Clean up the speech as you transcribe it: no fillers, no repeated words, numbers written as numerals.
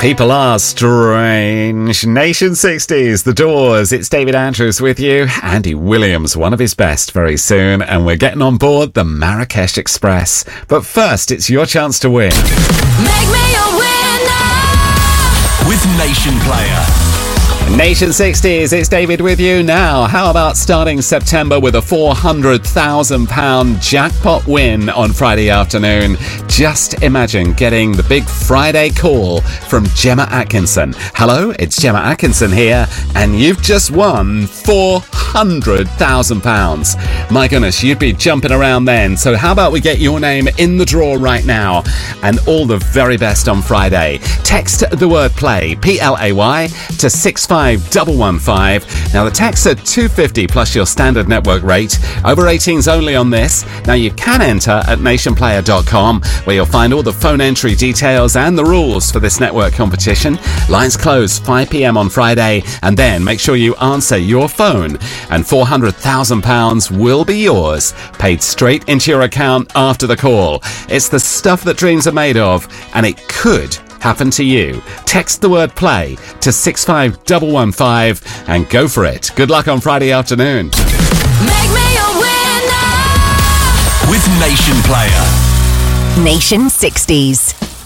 People are strange. Nation 60s, The Doors. It's David Andrews with you. Andy Williams, one of his best, very soon. And we're getting on board the Marrakesh Express. But first, it's your chance to win. Make me a winner with Nation Player. Nation 60s, it's David with you now. How about starting September with a £400,000 jackpot win on Friday afternoon? Just imagine getting the big Friday call from Gemma Atkinson. Hello, it's Gemma Atkinson here, and you've just won £400,000. My goodness, you'd be jumping around then. So how about we get your name in the draw right now, and all the very best on Friday. Text the word play, P-L-A-Y, to 65115. Now the texts are $2.50 plus your standard network rate. Over 18s only on this. Now you can enter at nationplayer.com, where you'll find all the phone entry details and the rules for this network competition. Lines close 5 p.m. on Friday, and then make sure you answer your phone, and £400,000 will be yours, paid straight into your account after the call. It's the stuff that dreams are made of, and it could happen to you. Text the word play to 65115 and go for it. Good luck on Friday afternoon. Make me a winner with Nation Player. Nation 60s.